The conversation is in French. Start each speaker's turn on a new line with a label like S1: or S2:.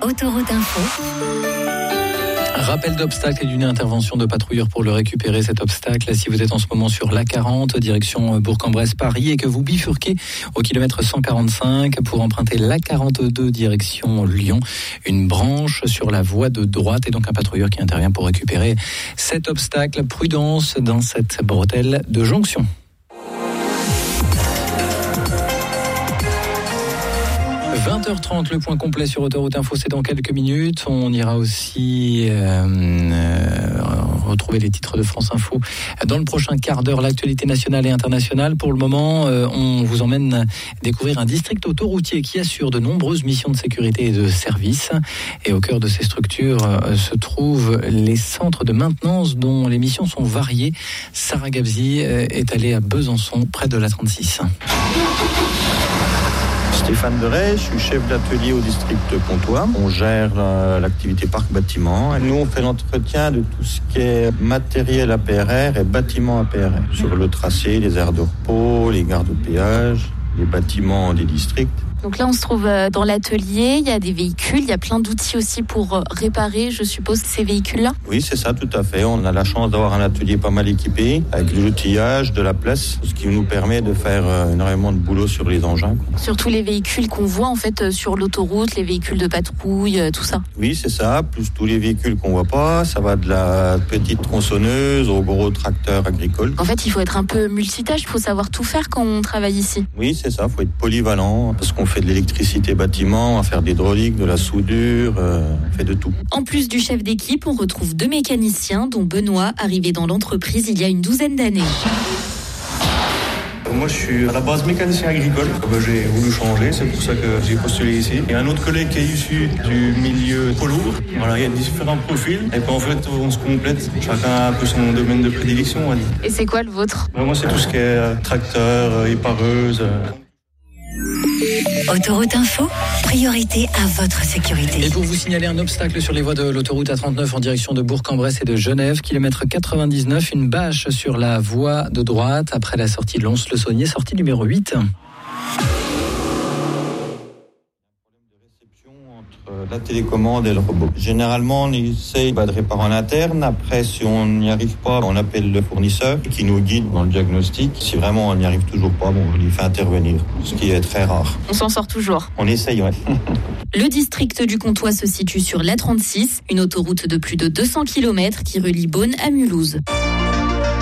S1: Autoroute Info.
S2: Rappel d'obstacle et d'une intervention de patrouilleurs pour le récupérer, cet obstacle. Si vous êtes en ce moment sur l'A40, direction Bourg-en-Bresse-Paris, et que vous bifurquez au kilomètre 145 pour emprunter l'A42 direction Lyon, une branche sur la voie de droite et donc un patrouilleur qui intervient pour récupérer cet obstacle. Prudence dans cette bretelle de jonction. 20h30, le point complet sur Autoroute Info, c'est dans quelques minutes. On ira aussi retrouver les titres de France Info dans le prochain quart d'heure, l'actualité nationale et internationale. Pour le moment, on vous emmène découvrir un district autoroutier qui assure de nombreuses missions de sécurité et de service. Et au cœur de ces structures se trouvent les centres de maintenance dont les missions sont variées. Sarah Gabzi est allée à Besançon, près de l'A36.
S3: Stéphane Deray, je suis chef d'atelier au district Pontoise. On gère l'activité parc-bâtiment. Nous, on fait l'entretien de tout ce qui est matériel APRR et bâtiment APRR. Sur le tracé, les aires de repos, les gares de péage, les bâtiments des districts.
S4: Donc là, on se trouve dans l'atelier, il y a des véhicules, il y a plein d'outils aussi pour réparer, je suppose, ces véhicules-là.
S3: Oui, c'est ça, tout à fait. On a la chance d'avoir un atelier pas mal équipé, avec de l'outillage, de la place, ce qui nous permet de faire énormément de boulot sur les engins.
S4: Surtout les véhicules qu'on voit en fait sur l'autoroute, les véhicules de patrouille, tout ça.
S3: Oui, c'est ça, plus tous les véhicules qu'on voit pas, ça va de la petite tronçonneuse au gros tracteur agricole.
S4: En fait, il faut être un peu multitâche, il faut savoir tout faire quand on travaille ici.
S3: Oui, c'est ça, il faut être polyvalent, parce qu'on fait de l'électricité bâtiment, on va faire de l'hydraulique, de la soudure, on fait de tout.
S4: En plus du chef d'équipe, on retrouve 2 mécaniciens, dont Benoît, arrivé dans l'entreprise il y a une 12aine d'années.
S5: Moi, je suis à la base mécanicien agricole. J'ai voulu changer, c'est pour ça que j'ai postulé ici. Il y a un autre collègue qui est issu du milieu poids lourd. Voilà, il y a différents profils. Et puis en fait, on se complète. Chacun a un peu son domaine de prédilection, on va dire.
S4: Et c'est quoi le vôtre ?
S5: Moi, c'est tout ce qui est tracteur, épareuse.
S1: Autoroute Info, priorité à votre sécurité.
S2: Et pour vous signaler un obstacle sur les voies de l'autoroute A39 en direction de Bourg-en-Bresse et de Genève, kilomètre 99, une bâche sur la voie de droite après la sortie de Lons-le-Saunier, sortie numéro 8.
S3: La télécommande et le robot. Généralement, on essaye de réparer en interne. Après, si on n'y arrive pas, on appelle le fournisseur qui nous guide dans le diagnostic. Si vraiment on n'y arrive toujours pas, on lui fait intervenir, ce qui est très rare.
S4: On s'en sort toujours.
S3: On essaye, ouais.
S4: Le district du Comtois se situe sur l'A36, une autoroute de plus de 200 km qui relie Beaune à Mulhouse.